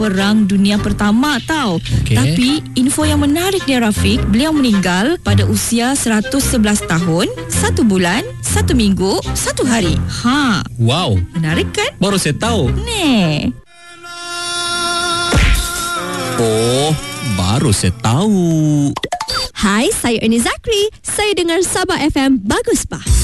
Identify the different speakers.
Speaker 1: Perang Dunia Pertama tau. Tapi info yang menarik dia Rafiq, beliau meninggal pada usia 111 tahun, 1 bulan, 1 minggu, 1 hari.
Speaker 2: Wow,
Speaker 1: Menarik kan?
Speaker 2: baru saya tahu.
Speaker 1: Nih.
Speaker 2: Oh, baru saya tahu.
Speaker 3: Hai, saya Ernie Zakri. Saya dengar Sabah FM Bagus Bah.